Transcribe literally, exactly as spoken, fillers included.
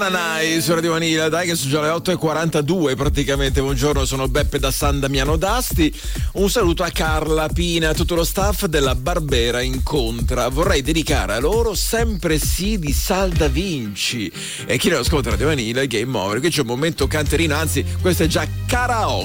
Nai su Radio Vanilla, dai che sono già le otto e quarantadue praticamente. Buongiorno, sono Beppe da San Damiano d'Asti. Un saluto a Carla, Pina, a tutto lo staff della Barbera Incontra. Vorrei dedicare a loro Sempre sì di Salda Vinci. E chi non ascolta Radio Vanilla, Game Over, che c'è un momento canterino, anzi questo è già karaoke.